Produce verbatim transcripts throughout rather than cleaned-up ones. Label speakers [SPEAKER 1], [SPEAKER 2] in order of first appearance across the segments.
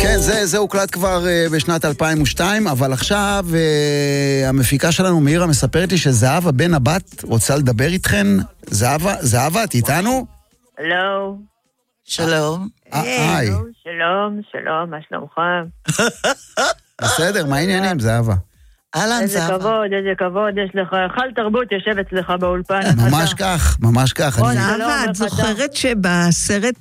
[SPEAKER 1] כן, זה, זה הוקלט כבר uh, בשנת אלפיים ושתיים, אבל עכשיו uh, המפיקה שלנו מאירה מספרת לי שזהבה בן הבת רוצה לדבר איתכן. זהבה, זהבה, את איתנו?
[SPEAKER 2] הלו.
[SPEAKER 3] שלום.
[SPEAKER 1] היי.
[SPEAKER 2] שלום, שלום, מה שלומך?
[SPEAKER 1] בסדר, מה העניינים, זהבה?
[SPEAKER 3] אהלן,
[SPEAKER 2] איזה
[SPEAKER 3] זהבה.
[SPEAKER 2] כבוד, איזה כבוד יש לך. חל תרבות יושב אצלך באולפן.
[SPEAKER 1] ממש כך, ממש כך. אני...
[SPEAKER 4] זהבה, את זוכרת שבסרט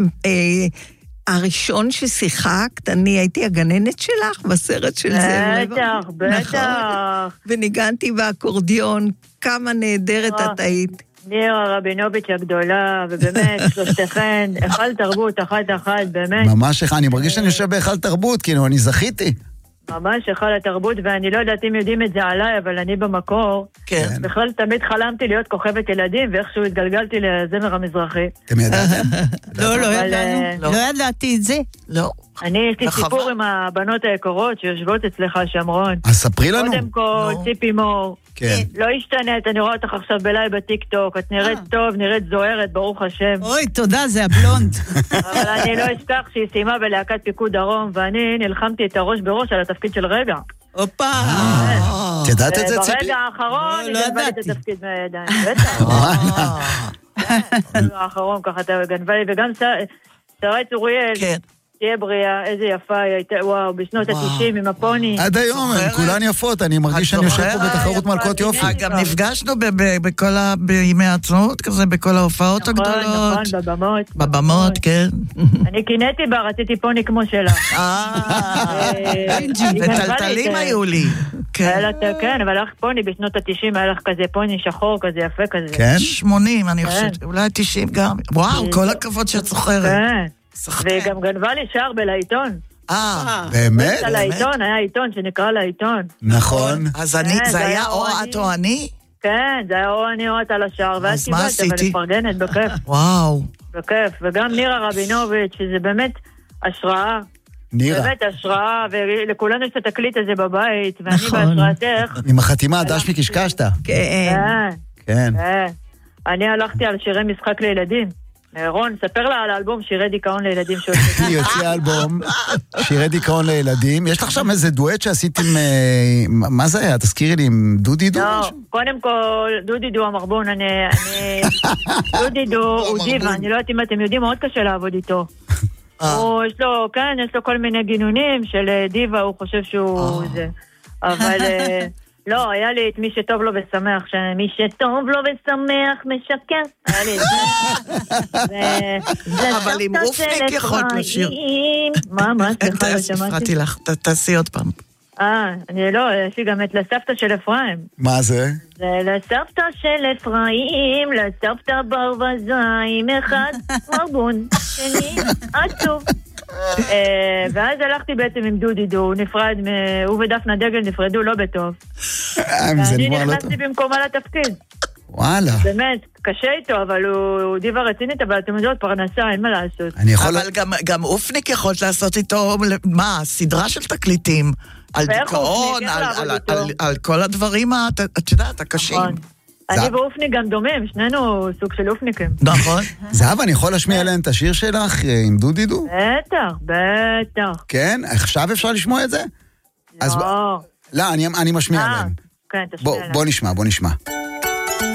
[SPEAKER 4] הראשון ששיחקת, אני הייתי הגננת שלך בסרט של זה.
[SPEAKER 2] בטח, בטח.
[SPEAKER 4] וניגנתי באקורדיון, כמה נהדרת את היית.
[SPEAKER 2] נירה רבינוביץ' הגדולה, ובאמת, שלושתכן, החל תרבות, אחת אחת, באמת.
[SPEAKER 1] ממש איך, אני מרגיש שאני יושב בהיכל תרבות, כאילו, אני זכיתי.
[SPEAKER 2] ממש החל התרבות, ואני לא יודעת אם יודעים את זה עליי, אבל אני במקור,
[SPEAKER 3] כן.
[SPEAKER 2] בכלל תמיד חלמתי להיות כוכבת ילדים, ואיכשהו התגלגלתי לזמר המזרחי.
[SPEAKER 1] אתם ידעתם?
[SPEAKER 4] לא, לא ידענו.
[SPEAKER 3] לא.
[SPEAKER 4] לא ידעתי את זה.
[SPEAKER 3] לא.
[SPEAKER 2] אני, יש לי
[SPEAKER 3] וחבל.
[SPEAKER 2] סיפור עם הבנות היקרות שיושבות אצלך, שמרון.
[SPEAKER 1] אז ספרי לנו.
[SPEAKER 2] קודם כל,
[SPEAKER 3] נו.
[SPEAKER 2] ציפי מור.
[SPEAKER 1] כן.
[SPEAKER 2] לא השתנית, אני רואה אותך עכשיו בליי בטיקטוק, את נראית טוב, נראית זוהרת, ברוך השם.
[SPEAKER 4] אוי, תודה, זה הבלונד.
[SPEAKER 2] אבל אני לא אשכח שהיא סיימה בלהקת פיקוד דרום, ואני נלחמתי את הראש בראש על התפקיד של רגע.
[SPEAKER 4] הופה.
[SPEAKER 1] את ידעת את זה, ציפי?
[SPEAKER 2] ברגע האחרון,
[SPEAKER 4] לא
[SPEAKER 2] היא גנבה לי את
[SPEAKER 4] ידעתי.
[SPEAKER 2] התפקיד מהידיים. בטח. ברגע האחרון, ככה אתה גנבה לי, וגם שרי צוריאל,
[SPEAKER 3] כן.
[SPEAKER 2] תהיה בריאה, איזה יפה היא הייתה, וואו, בשנות ה-תשעים עם הפוני.
[SPEAKER 1] עד היום, הן כולן יפות, אני מרגיש שאני יושב פה בתחרות מלכות יופי.
[SPEAKER 3] גם נפגשנו ב- ב- בכל ה... בימי העצמאות כזה, בכל ההופעות
[SPEAKER 2] נכון,
[SPEAKER 3] הגדולות.
[SPEAKER 2] נכון, בבמות.
[SPEAKER 3] בבמות, כן.
[SPEAKER 2] אני קינאתי בה, רציתי פוני כמו שלה.
[SPEAKER 3] אה,
[SPEAKER 2] היא גנבה לי את
[SPEAKER 3] וטלטלים
[SPEAKER 2] זה.
[SPEAKER 3] היו לי.
[SPEAKER 2] היה
[SPEAKER 3] כן.
[SPEAKER 2] לה, כן, אבל היה לך פוני בשנות ה-תשעים, היה לך כזה פוני שחור, כזה יפה כזה.
[SPEAKER 1] כן?
[SPEAKER 3] שמונים, אני חושבת, אולי תשעים גם. וואו, כל הכבוד שאת זוכרת.
[SPEAKER 2] כן.
[SPEAKER 3] סחטיין.
[SPEAKER 2] וגם גנבה לי שער בלעיתון.
[SPEAKER 3] אה,
[SPEAKER 1] באמת?
[SPEAKER 2] על העיתון, היה עיתון שנקרא לעיתון.
[SPEAKER 1] נכון.
[SPEAKER 3] אז אני,
[SPEAKER 2] כן,
[SPEAKER 3] זה
[SPEAKER 2] זה
[SPEAKER 3] היה
[SPEAKER 2] היה
[SPEAKER 3] או
[SPEAKER 2] או
[SPEAKER 3] את
[SPEAKER 2] אני.
[SPEAKER 3] או אני?
[SPEAKER 2] כן, זה היה או אני או את על השער, ואז
[SPEAKER 3] אז מה
[SPEAKER 2] קיבלת, אבל
[SPEAKER 3] עשיתי?
[SPEAKER 2] מפרגנת, בכיף,
[SPEAKER 3] וואו.
[SPEAKER 2] בכיף. וגם נירה רבינוביץ', שזה באמת השראה.
[SPEAKER 1] נירה.
[SPEAKER 2] באמת השראה, ולכולנו יש את התקליט הזה בבית, ואני
[SPEAKER 4] נכון.
[SPEAKER 2] בהשראתך.
[SPEAKER 1] עם החתימה, דש מקשקשת.
[SPEAKER 4] כן.
[SPEAKER 2] כן,
[SPEAKER 1] כן.
[SPEAKER 2] כן. אני הלכתי על שירי משחק לילדים. רון, ספר לה על האלבום שירי דיכאון לילדים שהוצאתי.
[SPEAKER 1] היא הוציאה אלבום, שירי דיכאון לילדים. יש לך שם איזה דואט שעשית עם... אה, מה זה היה? תזכירי לי, עם דודי דו?
[SPEAKER 2] לא,
[SPEAKER 1] משהו?
[SPEAKER 2] קודם כל, דודי דו המרבון, אני... אני- דודי דו הוא דיבה, אני לא יודעת אם אתם יודעים, מאוד קשה לעבוד איתו. הוא, יש לו, כן, יש לו כל מיני גינונים של אה, דיבה, הוא חושב שהוא זה. אבל אה, לא, היה לי את מי שטוב לו ושמח, שמי שטוב לו ושמח משקר. היה לי את זה. ו-
[SPEAKER 3] אבל עם
[SPEAKER 2] זה
[SPEAKER 3] רופניק
[SPEAKER 2] סבתא של
[SPEAKER 3] יכולת
[SPEAKER 2] אפרים.
[SPEAKER 3] לשיר.
[SPEAKER 2] מה, מה, סליחה, לא
[SPEAKER 3] הפרעתי
[SPEAKER 2] שמעתי.
[SPEAKER 3] לך, ת- תעשי עוד פעם.
[SPEAKER 2] אה, אני לא, יש לי גם את לסבתא של אפרים.
[SPEAKER 1] מה זה?
[SPEAKER 2] זה לסבתא של אפרים, לסבתא ברווזיים, אחד מרבון, שני עצוב. אה, ואז הלכתי בעצם עם דודי דו, הוא נפרד, מ- הוא ודפנה דגל נפרדו לא בטוב.
[SPEAKER 1] אה, זה
[SPEAKER 2] ואני
[SPEAKER 1] נגמר לא טוב.
[SPEAKER 2] נכנסתי במקומה לתפקיד.
[SPEAKER 1] וואלה.
[SPEAKER 2] באמת, קשה איתו, אבל הוא הוא דיבה רצינית, אבל אתם יודעות, פרנסה, אין מה לעשות.
[SPEAKER 1] אני יכול...
[SPEAKER 3] אבל גם, גם אופניק יכולת לעשות איתו, מה, סדרה של תקליטים, על
[SPEAKER 2] ואיך
[SPEAKER 3] דיכאון,
[SPEAKER 2] אופניק, איך
[SPEAKER 3] על,
[SPEAKER 2] לעבוד
[SPEAKER 3] על,
[SPEAKER 2] איתו?
[SPEAKER 3] על, על כל הדברים, את, את יודעת, הקשים.
[SPEAKER 2] נכון. אני ואופניק גם דומים, שנינו סוג של אופניקים.
[SPEAKER 3] נכון.
[SPEAKER 1] זהבה, אני יכול להשמיע עליהן את השיר שלך אה, עם דודי דו?
[SPEAKER 2] בטח, בטח.
[SPEAKER 1] כן? עכשיו אפשר לשמוע את זה? אז ב-
[SPEAKER 2] לא.
[SPEAKER 1] לא, אני אני משמיע
[SPEAKER 2] אה,
[SPEAKER 1] עליהן.
[SPEAKER 2] כן, תשמיע
[SPEAKER 1] בוא
[SPEAKER 2] להם.
[SPEAKER 1] בוא נשמע, בוא נשמע.